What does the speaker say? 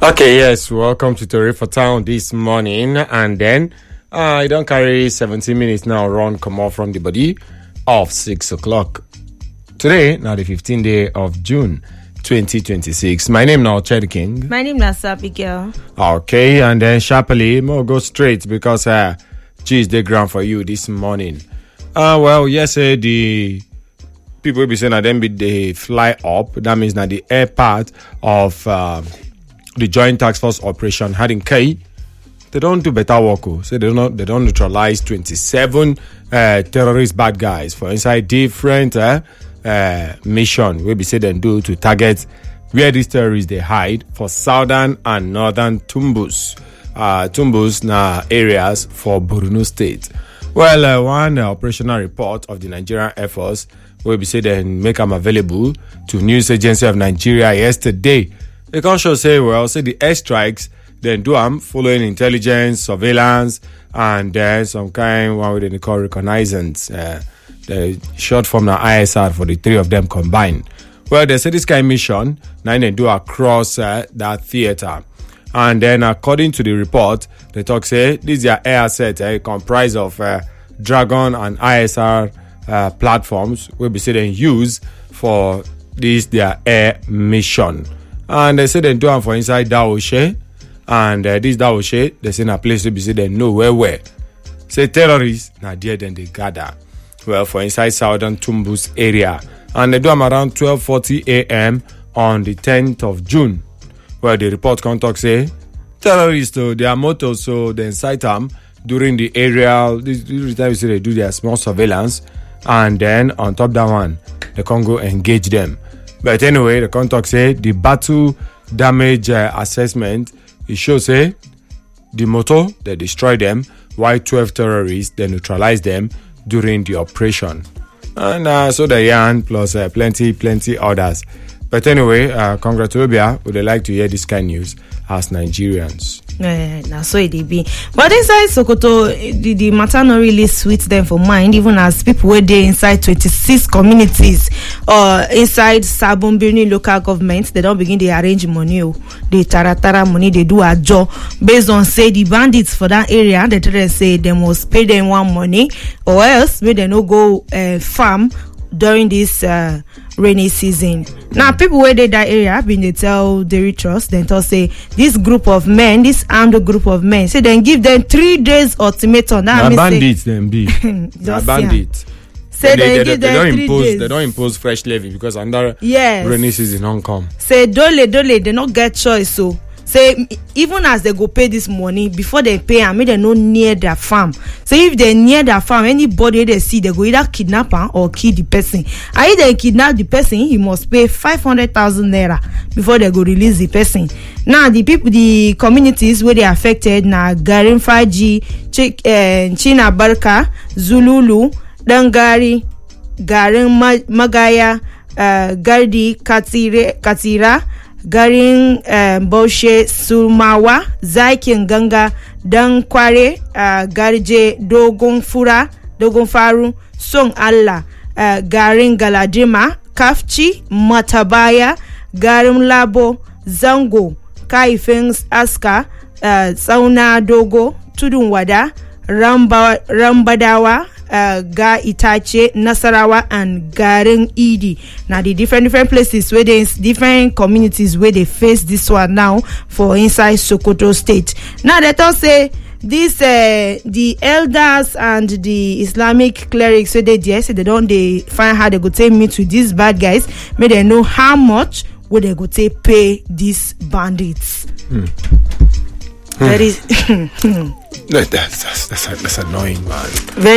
Okay, yes, welcome to Tori for Town this morning. And then I don't carry 17 minutes now, run come off from the body of 6 o'clock. Today, now the 15th day of June 2026. My name now Chad King. My name is Abigail. Okay, and then sharply, we'll go straight because G's the ground for you this morning. Well, yes, the people will be saying that them they fly up. That means that the air part of the Joint Task Force Operation Hardin K, they don't do better work. So they don't neutralize 27 terrorist bad guys for inside different mission we be say them do to target where these terrorists they hide for southern and northern Tumbus. Tumbus na areas for Borno State. Well, one operational report of the Nigerian Air Force will be said and make them available to News Agency of Nigeria yesterday. They can show say the airstrikes then do them following intelligence, surveillance, and then some kind one they call reconnaissance. The short form na ISR for the three of them combined. Well, they say this kind of mission now they do across that theater. And then according to the report, they talk say these are air assets comprised of Dragon and ISR platforms will be said and use for this their air mission. And they say they do them for inside Daoshe. And this Daoshe, they say in a place to be said they know where. Say terrorists, now there then they gather. Well, for inside southern Tumbus area. And they do them around 12:40 a.m. on the 10th of June. Well, the report contact say terrorists, their motto, so they incite them during the aerial, this time you see they do their small surveillance. And then on top of that one, the Congo engage them. But anyway, the contact say the battle damage assessment, it shows say the motto, they destroy them, while 12 terrorists, they neutralize them during the operation. And so the yarn plus plenty others. But anyway, congratulations, would like to hear this kind of news as Nigerians. That's so it be. But inside Sokoto, the matter not really sweet them for mind, even as people were there inside 26 communities or inside Sabumbirni local government, they don't begin to arrange money. They tara money, they do a job based on say the bandits for that area, they try to say they must pay them one money or else may they no go farm during this rainy season. Now people where they that area been they tell the Trust, then tell say this group of men, this armed group of men, say then give them 3 days ultimatum. That bandits them be bandits. Say they give them 3 days. They don't impose fresh levy because under rainy season don't come. Say dole they not get choice. So say even as they go pay this money before they pay and make them no near their farm. So if they near their farm, anybody they see they go either kidnap her or kill the person. And if they kidnap the person, he must pay 500,000 naira before they go release the person. Now the communities where they affected now Garin Faji, China Barka, Zululu, Dangari, Garin Magaya, Gardi Katira, garin Boshe Sumawa, Zakin Ganga, Dan Kware, Garje Dogon Faru, Song Allah, garin Galadima, Kafchi, Matabaya, garin Labo, Zango, Kaifens Aska, Sauna Dogo, Tudunwada, Rambadawa, Ga Itache, Nasarawa, and Garin Idi. Now the different places where there's different communities where they face this one now for inside Sokoto State. Now they all say this the elders and the Islamic clerics say they find how they go take meet with these bad guys, may they know how much would they go take pay these bandits. That is that's annoying, man.